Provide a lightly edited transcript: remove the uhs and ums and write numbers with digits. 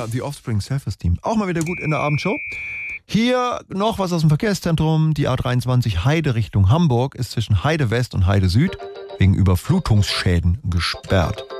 The Offspring, Self-Esteem. Auch mal wieder gut in der Abendshow. Hier noch was aus dem Verkehrszentrum. Die A23 Heide Richtung Hamburg ist zwischen Heide West und Heide Süd wegen Überflutungsschäden gesperrt.